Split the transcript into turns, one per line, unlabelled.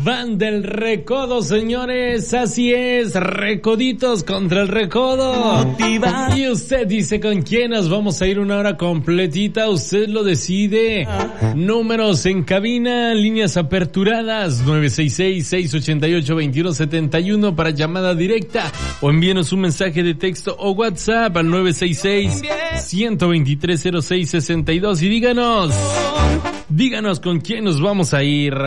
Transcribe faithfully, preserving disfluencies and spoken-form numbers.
Van del Recodo, señores. Así es, Recoditos contra el Recodo. Motiva. Y usted dice con quién nos vamos a ir una hora completita. Usted lo decide. Números en cabina, líneas aperturadas nueve seis seis, seis ocho ocho, dos uno siete uno para llamada directa, o envíenos un mensaje de texto o WhatsApp al nueve seis seis, uno dos tres, cero seis seis dos y díganos, díganos con quién nos vamos a ir.